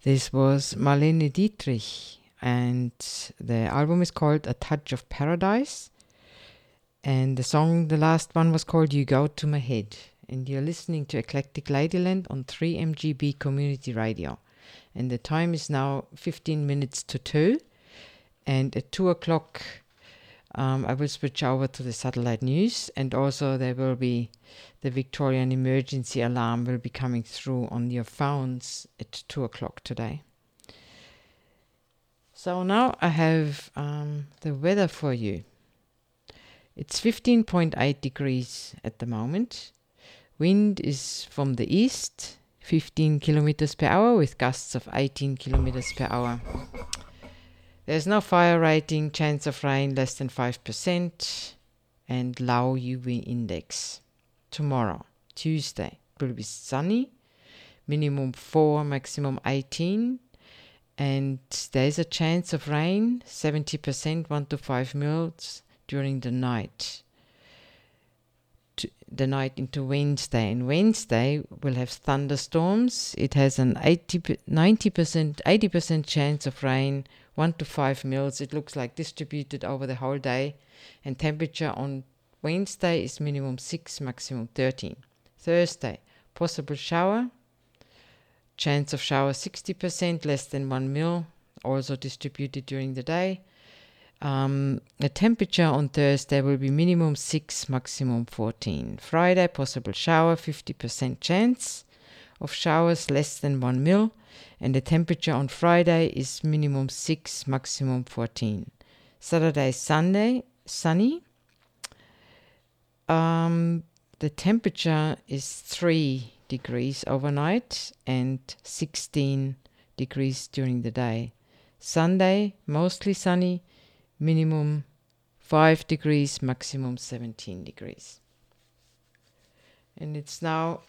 This was Marlene Dietrich, and the album is called A Touch of Paradise. And the song, the last one, was called You Go to My Head. And you're listening to Eclectic Ladyland on 3MGB Community Radio. And the time is now 15 minutes to 2. And at 2 o'clock, I will switch over to the satellite news. And also there will be the Victorian emergency alarm will be coming through on your phones at 2 o'clock today. So now I have the weather for you. It's 15.8 degrees at the moment. Wind is from the east, 15 kilometers per hour with gusts of 18 kilometers per hour. There's no fire rating, chance of rain less than 5%, and low UV index. Tomorrow, Tuesday, will be sunny, minimum 4, maximum 18, and there's a chance of rain, 70%, 1 to 5 mils, during the night into Wednesday. And Wednesday will have thunderstorms. It has an 80% chance of rain, 1 to 5 mils. It looks like distributed over the whole day. And temperature on Wednesday is minimum 6, maximum 13. Thursday, possible shower. Chance of shower 60%, less than 1 mil. Also distributed during the day. The temperature on Thursday will be minimum 6, maximum 14. Friday, possible shower, 50% chance of showers, less than 1 mil. And the temperature on Friday is minimum 6, maximum 14. Saturday, Sunday, sunny. The temperature is 3 degrees overnight and 16 degrees during the day. Sunday, mostly sunny. Minimum 5 degrees, maximum 17 degrees. And it's now